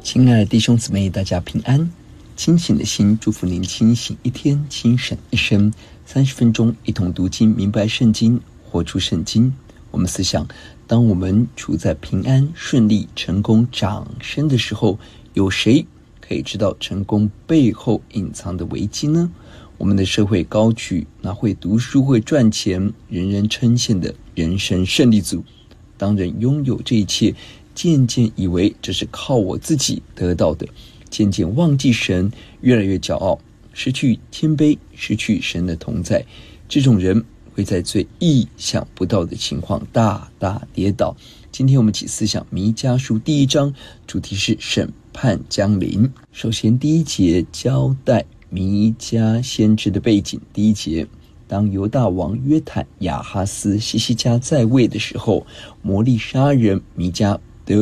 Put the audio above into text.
亲爱的弟兄姊妹，大家平安。清醒的心，祝福您清醒一天，清醒一生。30分钟一同读经，明白圣经，活出圣经。我们思想，当我们处在平安、顺利、成功、掌声的时候，有谁可以知道成功背后隐藏的危机呢？我们的社会高举那会读书、会赚钱、人人称羡的人生胜利组，当人拥有这一切，渐渐以为这是靠我自己得到的，渐渐忘记神，越来越骄傲，失去谦卑，失去神的同在。这种人会在最意想不到的情况大大跌倒。今天我们一起思想弥迦书第1章，主题是审判将临。首先第1节交代弥迦先知的背景。第1节，当犹大王约坦、亚哈斯、西西家在位的时候，摩利沙人弥迦